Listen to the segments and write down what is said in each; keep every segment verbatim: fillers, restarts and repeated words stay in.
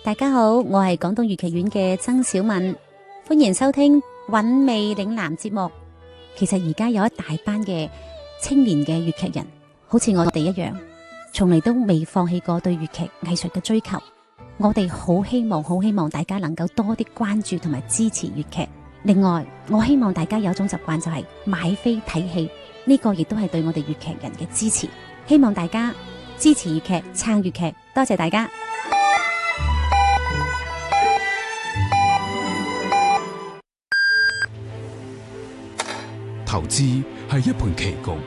大家好，我係廣東粵劇院嘅曾小敏，歡迎收聽韻味嶺南節目。其實而家有一大班嘅青年嘅粵劇人，好似我哋一樣，從嚟都未放棄過對粵劇藝術嘅追求。我哋好希望，好希望大家能夠多啲關注同埋支持粵劇。另外，我希望大家有一種習慣就係買飛睇戲，呢個亦都係對我哋粵劇人嘅支持。希望大家支持粵劇，撐粵劇，多謝大家。 投資係一盤棋局，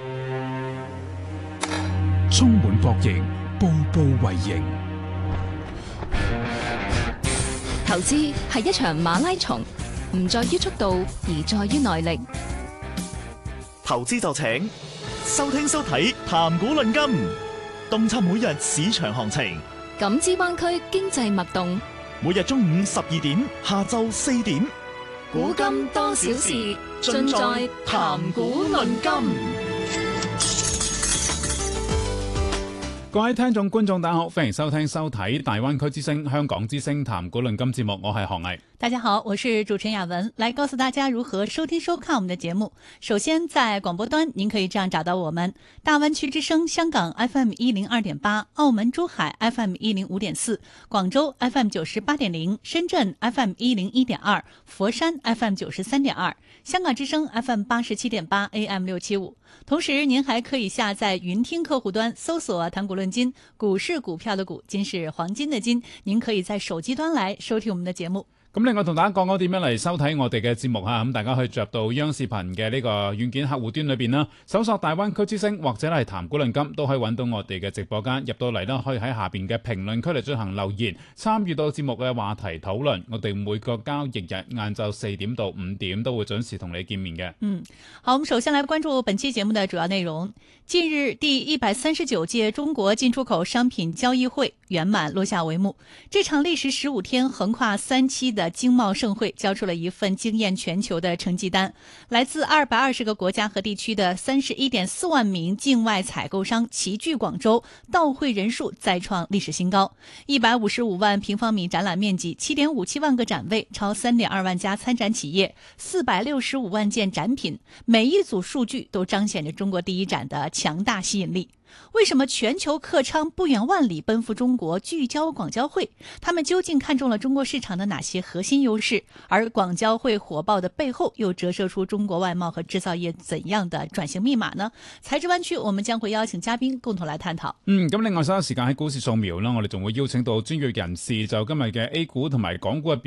充滿博弈，步步為營。 投資係一場馬拉松，唔在於速度，而在於耐力。 投資就請收聽收睇談股論金，洞察每日市場行情， 感知灣區經濟脈動。 每日中午十二點，下晝四點， 古今多少事，盡在談股論金。 各位聽眾觀眾大家好，歡迎收聽收睇大灣區之聲香港之聲談股論金節目，我係何毅。 大家好，我是主持人雅文，來告訴大家如何收聽收看我們的節目。首先在廣播端您可以這樣找到我們：大灣區之聲香港 F M 一零二點八，澳門珠海 F M 一零五點四，廣州 F M 九十八點零，深圳 F M 一零一點二，佛山 F M 九十三點二，香港之聲 F M 八十七點八 A M 六七五。同時您還可以下載雲聽客戶端搜索談股論金，股是股票的股，金是黃金的金，您可以在手機端來收聽我們的節目。 咁另外同大家講講點樣嚟收睇我哋嘅節目嚇，咁大家可以着到央視頻嘅呢個軟件客戶端裏邊啦，搜索大灣區之聲或者係談股論金，都可以揾到我哋嘅直播間。入到嚟啦，可以喺下邊嘅評論區嚟進行留言，參與到節目嘅話題討論。我哋每個交易日晏晝四點到五點都會準時同你見面嘅。 嗯，好，我們首先來關注本期節目的主要內容。近日，第一百三十九屆中國進出口商品交易會圓滿落下帷幕。這場歷時十五天、橫跨三期的經貿盛會，交出了一份驚豔全球的成績單。來自二百二十個國家和地區的三十一點四萬名境外採購商齊聚廣州，到會人數再創歷史新高。一百五十五萬平方米展覽面積，七點五七萬個展位，超三點二萬家參展企業，四百六十五萬件展品，每一組數據都彰顯着中國第一展的強大吸引力。為什麼全球客艙不遠萬里奔赴中國聚焦廣交會？他們究竟看中了中國市場的哪些核心優勢？而廣交會火爆的背後又折射出中國外貿和製造業怎樣的轉型密碼呢？財智灣區我們將會邀請嘉賓共同來探討。 嗯，咁另外稍後時間喺股市掃描啦，我哋仲會邀請到專業人士就今日嘅 A 股同埋港股嘅